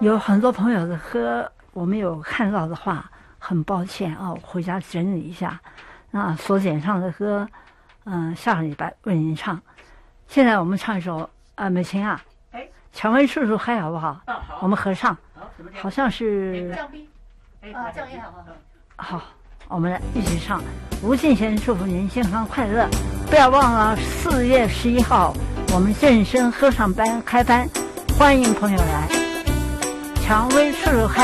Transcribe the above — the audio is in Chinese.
有很多朋友的歌我没有看到的话，很抱歉啊，我回家整理一下。那所点上的歌，下个礼拜为您唱。现在我们唱一首美琴啊，蔷薇叔叔嗨好不好？ 好， 我们合唱。好像是降 B， 降 A 好不好， 好？ 我们来一起唱。吴敬贤祝福您健康快乐，不要忘了4月11号我们正声合唱班开班，欢迎朋友来。蔷薇叔叔嗨。